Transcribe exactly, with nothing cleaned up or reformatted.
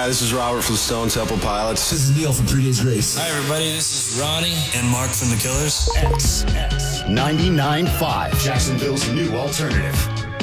this is Robert from Stone Temple Pilots. This is Neil from Three Days Grace. Hi, everybody. This is Ronnie and Mark from The Killers. X, X, ninety-nine point five, Jacksonville's new alternative.